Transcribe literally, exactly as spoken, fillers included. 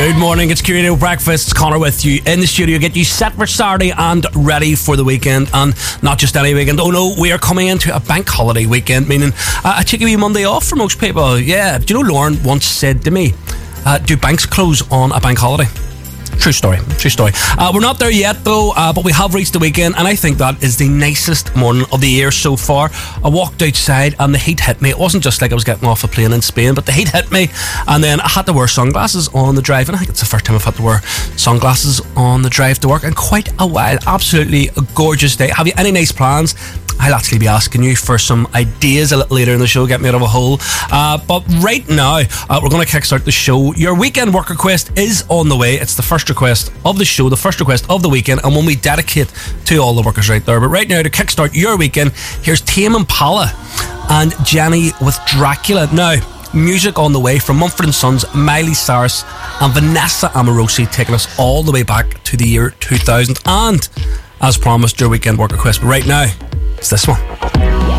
Good morning, it's Q Radio Breakfast. It's Connor with you in the studio, get you set for Saturday and ready for the weekend, and not just any weekend. Oh no, we are coming into a bank holiday weekend, meaning uh, I take a wee Monday off for most people. Yeah, do you know Lauren once said to me, uh, do banks close on a bank holiday? True story, true story. Uh, we're not there yet though, uh, but we have reached the weekend, and I think that is the nicest morning of the year so far. I walked outside and the heat hit me. It wasn't just like I was getting off a plane in Spain, but the heat hit me, and then I had to wear sunglasses on the drive, and I think it's the first time I've had to wear sunglasses on the drive to work in quite a while. Absolutely a gorgeous day. Have you any nice plans? I'll actually be asking you for some ideas a little later in the show, get me out of a hole. Uh, but right now, uh, we're going to kickstart the show. Your weekend work request is on the way. It's the first request of the show, the first request of the weekend, and one we dedicate to all the workers right there. But right now, to kickstart your weekend, here's Tame Impala and Jenny with Dracula. Now, music on the way from Mumford and Sons, Miley Cyrus and Vanessa Amorosi, taking us all the way back to the year two thousand. And, as promised, your weekend work request. But right now, it's this one.